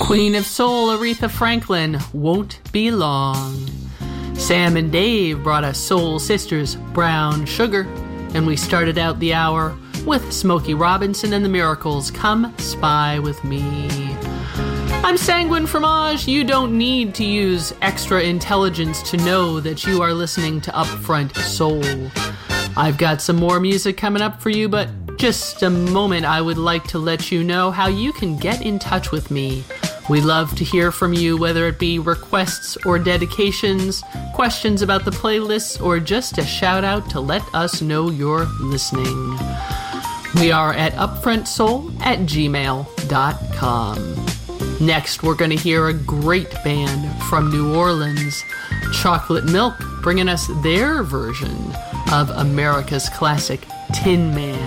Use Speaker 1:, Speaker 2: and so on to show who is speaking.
Speaker 1: Queen of Soul, Aretha Franklin, Won't Be Long. Sam and Dave brought us Soul Sisters, Brown Sugar. And we started out the hour with Smokey Robinson and the Miracles, Come Spy With Me. I'm Sanguine Fromage. You don't need to use extra intelligence to know that you are listening to Upfront Soul. I've got some more music coming up for you, but just a moment, I would like to let you know how you can get in touch with me. We love to hear from you, whether it be requests or dedications, questions about the playlists, or just a shout out to let us know you're listening. We are at upfrontsoul@gmail.com. Next, we're going to hear a great band from New Orleans, Chocolate Milk, bringing us their version of America's classic Tin Man.